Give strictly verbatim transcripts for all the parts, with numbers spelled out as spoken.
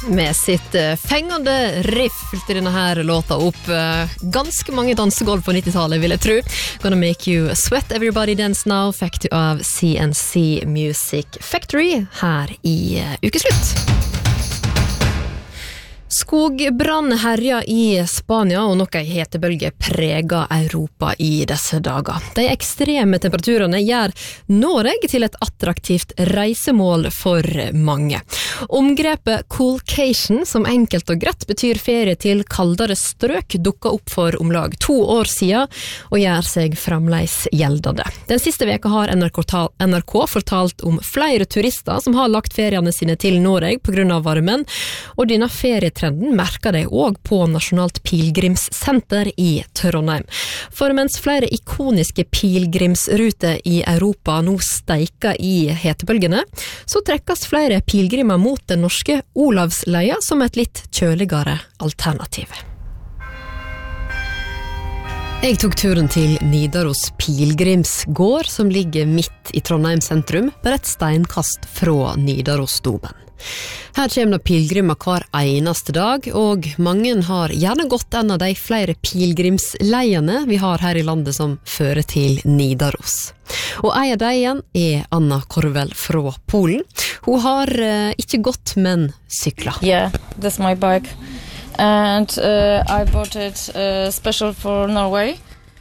Med sitt uh, fengende riff fylte denne her låta opp uh, ganske mange dansegolv på nittiotalet, vil jeg tro. Gonna make you sweat, everybody dance now. Factory av C N C Music Factory her i uh, ukeslutt. Skogbrann herja i Spania, og nok ei hetebølge preger Europa i disse dager. De ekstreme temperaturene gjør Noreg til et attraktivt reisemål for mange. Omgrepet Coolcation, som enkelt og greit betyr ferie til kaldere strøk, dukket opp for om lag to år siden, og gjør seg fremleis gjeldende. Den siste veka har N R K, N R K fortalt om flere turister som har lagt feriene sine til Noreg på grunn av varmen, og denne ferietrenden merker de også på Nasjonalt Pilgrimssenter i Trondheim. For mens flere ikoniske pilgrimsruter i Europa nå steiker i hetebølgene, så trekkes flere pilgrimer mot den norske Olavsleia som et litt kjøligere alternativ. Jeg tok turen til Nidaros Pilgrimsgård, som ligger midt i Trondheim sentrum, bare et steinkast fra Nidarosdomen. Her kommer det pilgrimer hver eneste dag, og mange har gjerne gått en av de flere pilgrimsleiene vi har her i landet som fører til Nidaros. Og en av de igjen er Anna Korvel fra Polen. Hun har uh, ikke gått, men sykla. Yeah, that's my bike. And uh, I bought it uh, special for Norway.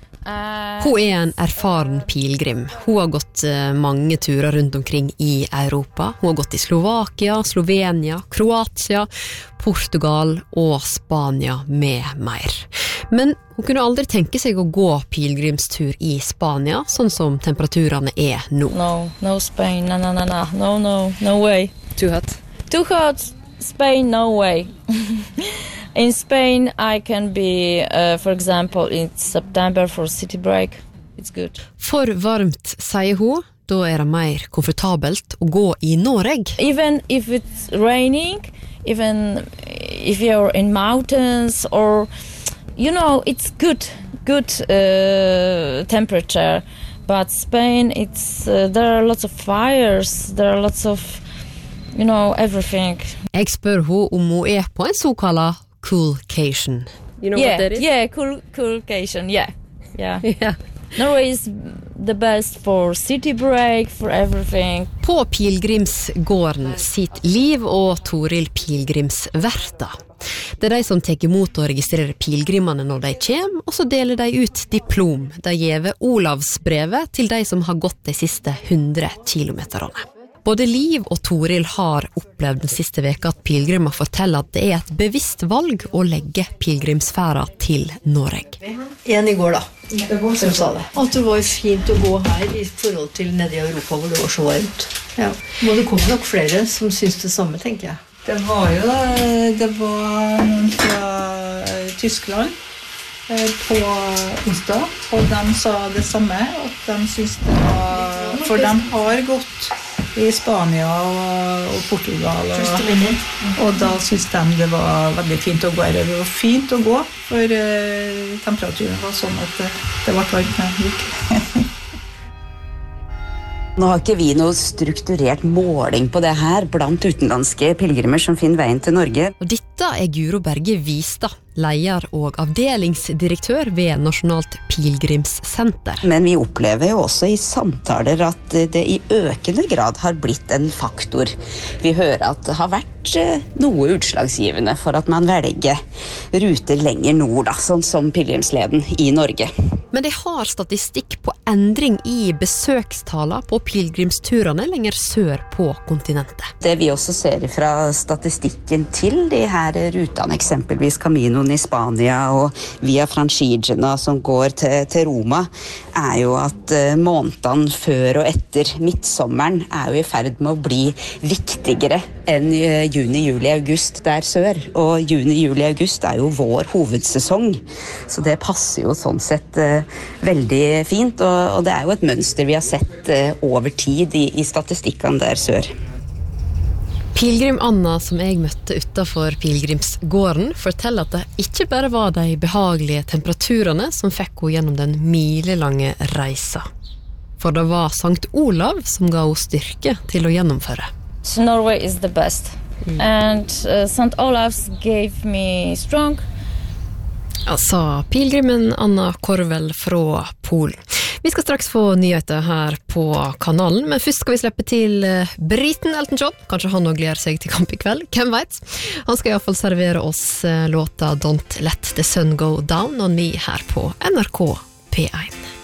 Uh, Hun er en erfaren pilgrim. Hun har gått uh, mange turer rundt omkring i Europa. Hun har gått i Slovakia, Slovenia, Kroatia, Portugal og Spania med mer. Men hun kunne aldri tenke seg å gå pilgrimstur i Spania, sånn som temperaturene er nå. No, no Spain, no, no, no, no, no, no, no way. Too hot? Too hot, Spain, no way. In Spain, I can be, uh, for example, in September for city break. It's good. For varmt, sier hun. Da er det mer komfortabelt å gå i Noreg. Even if it's raining, even if you're in mountains, or, you know, it's good, good uh, temperature. But Spain, it's uh, there are lots of fires, there are lots of, you know, everything. Jeg spør hun om hun er på en såkalt coolcation. You know yeah, what that is? Yeah, cool, coolcation, yeah. Yeah. Yeah. Norway is the best for city break, for everything. På Pilgrimsgården sitt Liv og Toril Pilgrimsverta. Det er de som tar imot og registrerer pilgrimene når de kommer, og så deler de ut diplom. De gjever Olavsbrevet til de som har gått de siste hundre kilometerne. Både Liv og Toril har opplevd den siste veka at pilgrimer forteller at det er et bevisst valg å legge pilgrimsfæra til Noreg. En i går da, som sa det. At det var fint å gå her i forhold til nede i Europa hvor det var så varmt. Ja. Må det komme nok flere som synes det samme, tenker jeg. Det var jo det var noen fra Tyskland på onsdag, og de sa det samme, at de synes det var, for de har gått i Spania og, og Portugal, og, og da synes de det var veldig fint å gå her. Det var fint å gå, for uh, temperaturen var sånn at det, det var varmt når jeg gikk. Nå har ikke vi noe strukturert måling på det her blant utenlandske pilgrimer som finner veien til Norge. Og dette er Guro Berge Vistad, leder og avdelingsdirektør ved Nasjonalt Pilgrimssenter. Men vi opplever jo også i samtaler at det i økende grad har blitt en faktor. Vi hører at det har vært noe utslagsgivende for at man velger ruter lenger nord, da, sånn som pilgrimsleden i Norge. Men de har statistikk på endring i besøkstaler på pilgrimsturene lenger sør på kontinentet. Det vi også ser fra statistikken til de her rutene, eksempelvis Caminoen i Spania og via Francigena som går til, til Roma, er jo at uh, månedene før og etter midtsommeren er jo i ferd med å bli viktigere enn uh, juni, juli, august der sør. Og juni, juli, august er jo vår hovedsesong, så det passer jo sånn sett uh, veldig fint, og, og det er jo et mønster vi har sett uh, over tid i, i statistikkene der sør. Pilgrim Anna, som jeg møtte utenfor Pilgrimsgården, forteller at det ikke bare var de behagelige temperaturene som fikk henne gjennom den milelange reisa. For det var Sankt Olav som ga henne styrke til å gjennomføre. So Norway is the best. mm. and uh, Saint Olav's gave me strong. Sa pilgrimen Anna Korvel fra Polen. Vi skal straks få nyheter her på kanalen, men først skal vi slippe til briten Elton John. Kanskje han også gleder seg til kamp i kveld, hvem vet? Han skal i hvert fall servere oss låta Don't Let the Sun Go Down on Me her på N R K P one.